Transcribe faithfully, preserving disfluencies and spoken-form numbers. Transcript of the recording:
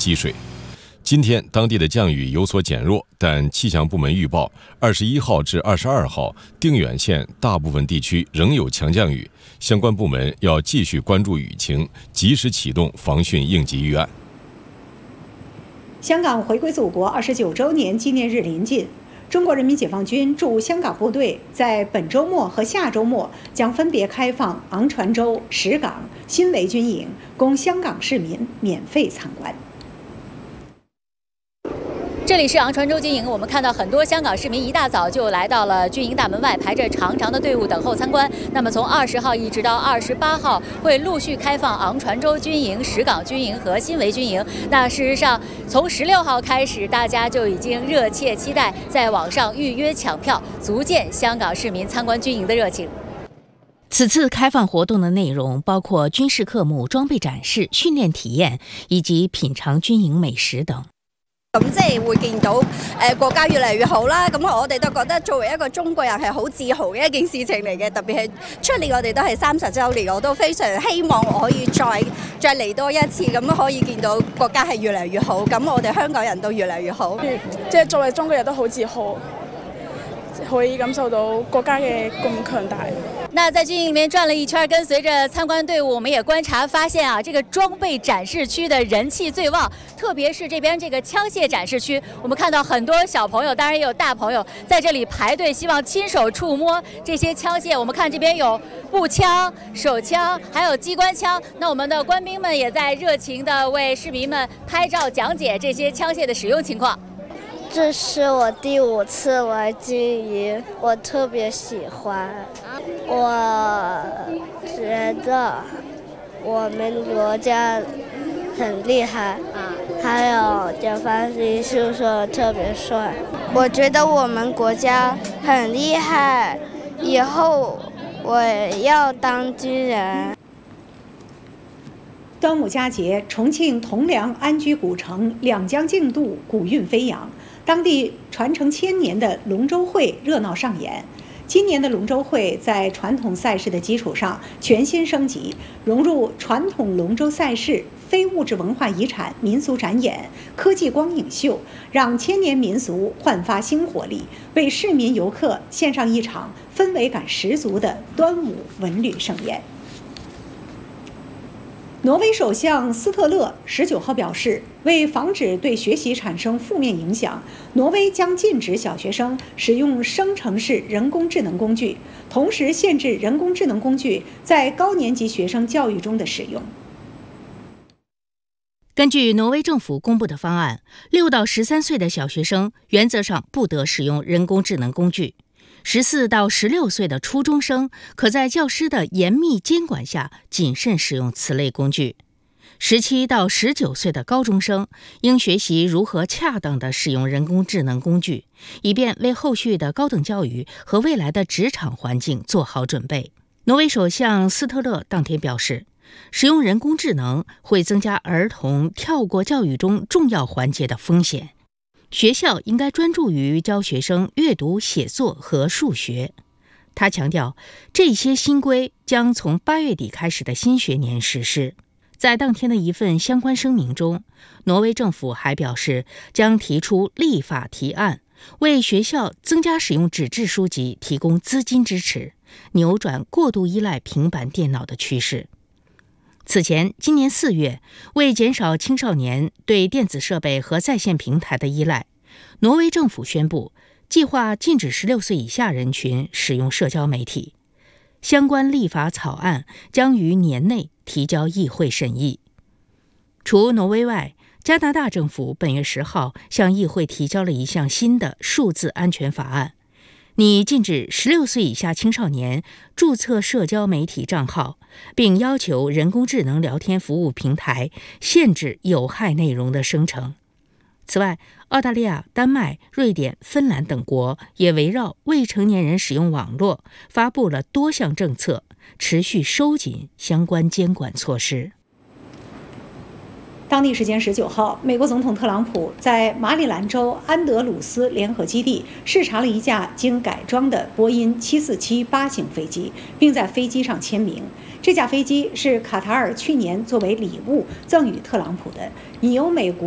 积水。今天当地的降雨有所减弱，但气象部门预报，二十一号至二十二号，定远县大部分地区仍有强降雨，相关部门要继续关注雨情，及时启动防汛应急预案。 香港回归祖国二十九周年纪念日临近，中国人民解放军驻香港部队在本周末和下周末将分别开放昂船洲、石港、新围军营，供香港市民免费参观。 这里是昂船洲军营，我们看到很多香港市民一大早就来到了军营大门外，排着长长的队伍等候参观。那么从二十号一直到二十八号，会陆续开放昂船洲军营、石港军营和新围军营。那事实上，从十六号开始，大家就已经热切期待在网上预约抢票，足见香港市民参观军营的热情。 此次开放活动的内容包括军事科目、装備展示、訓練體驗以及品嘗軍營美食等。 咁即係會見到誒國家越嚟越好啦，咁我哋都覺得作為一個中國人係好自豪嘅一件事情嚟嘅，特別係出年我哋都係三十週年，我都非常希望我可以再再嚟多一次，咁可以見到國家係越嚟越好，咁我哋香港人都越嚟越好。 即係作為中國人都好自豪，可以感受到國家嘅咁強大。 那在军营里面轉了一圈，跟隨着參觀隊伍，我們也觀察發現啊，這個裝備展示區的人氣最旺，特別是這邊這個槍械展示區，我們看到很多小朋友，當然也有大朋友，在這裡排隊，希望親手觸摸這些槍械。我們看這邊有步槍、手槍，還有機關槍。那我們的官兵們也在熱情地為市民們拍照講解這些槍械的使用情況。 這是我第五次來軍營，我特別喜歡。我覺得我們國家很厲害，還有解放軍叔叔特別帥。我覺得我們國家很厲害，以後我要當軍人。 端午佳節，重慶同良安居古城，兩江競渡，古韻飛揚。當地傳承千年的龍舟會熱鬧上演。今年的龍舟會在傳統賽事的基礎上全新升級，融入傳統龍舟賽事、非物質文化遺產民俗展演、科技光影秀，讓千年民俗煥發新活力，為市民遊客獻上一場氛圍感十足的端午文旅盛宴。挪威首相斯特勒十九號表示，為防止對學習產生負面影響，挪威將禁止小學生使用生成式人工智能工具，同時限制人工智能工具在高年級學生教育中的使用。 根據挪威政府公布的方案，六到十三歲的小學生原則上不得使用人工智能工具。十四到十六歲的初中生可在教師的嚴密監管下謹慎使用此類工具。十七到十九歲的高中生應學習如何恰當地使用人工智能工具，以便為後續的高等教育和未來的職場環境做好準備。挪威首相斯特勒當天表示，使用人工智能會增加兒童跳過教育中重要環節的風險。學校應該專注於教學生閱讀、寫作和數學。他強調，這些新規將從八月底開始的新學年實施。在當天的一份相關聲明中，挪威政府還表示，將提出立法提案，為學校增加使用紙質書籍提供資金支持，扭轉過度依賴平板電腦的趨勢。此前，今年四月，為減少青少年對電子設備和在線平台的依賴，挪威政府宣布，計劃禁止十六歲以下人群使用社交媒體。相關立法草案將於年內提交議會審議。除挪威外，加拿大政府本月十號向議會提交了一項新的數字安全法案，擬禁止十六歲以下青少年註冊社交媒體賬號，並要求人工智能聊天服務平台限制有害內容的生成。此外，澳大利亞、丹麥、瑞典、芬蘭等國也圍繞未成年人使用網絡發布了多項政策，持續收緊相關監管措施。 當地時間十九號，美國總統特朗普在馬里蘭州安德魯斯聯合基地視察了一架經改裝的波音七四七八型飛機，並在飛機上簽名。這架飛機是卡塔爾去年作為禮物贈予特朗普的，擬由美國